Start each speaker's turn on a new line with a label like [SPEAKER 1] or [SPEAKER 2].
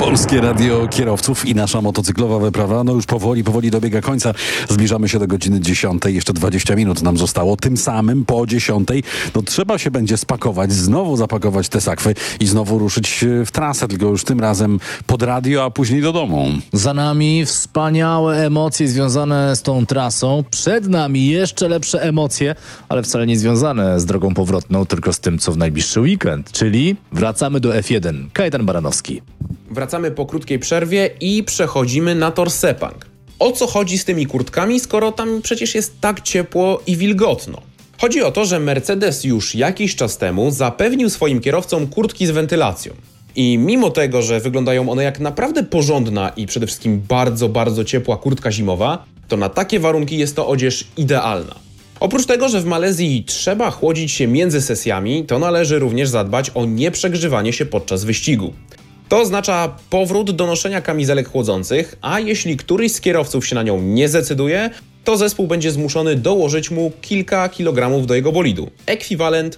[SPEAKER 1] Polskie Radio Kierowców i nasza motocyklowa wyprawa, już powoli dobiega końca. Zbliżamy się do godziny 10. Jeszcze 20 minut nam zostało. Tym samym po 10 trzeba się będzie spakować, znowu zapakować te sakwy i znowu ruszyć w trasę, tylko już tym razem pod radio, a później do domu.
[SPEAKER 2] Za nami wspaniałe emocje związane z tą trasą. Przed nami jeszcze lepsze emocje, ale wcale nie związane z drogą powrotną, tylko z tym, co w najbliższy weekend. Czyli wracamy do F1. Kajetan Baranowski.
[SPEAKER 3] Wracamy po krótkiej przerwie i przechodzimy na tor Sepang. O co chodzi z tymi kurtkami, skoro tam przecież jest tak ciepło i wilgotno? Chodzi o to, że Mercedes już jakiś czas temu zapewnił swoim kierowcom kurtki z wentylacją. I mimo tego, że wyglądają one jak naprawdę porządna i przede wszystkim bardzo, bardzo ciepła kurtka zimowa, to na takie warunki jest to odzież idealna. Oprócz tego, że w Malezji trzeba chłodzić się między sesjami, to należy również zadbać o nieprzegrzewanie się podczas wyścigu. To oznacza powrót do noszenia kamizelek chłodzących, a jeśli któryś z kierowców się na nią nie zdecyduje, to zespół będzie zmuszony dołożyć mu kilka kilogramów do jego bolidu. Ekwiwalent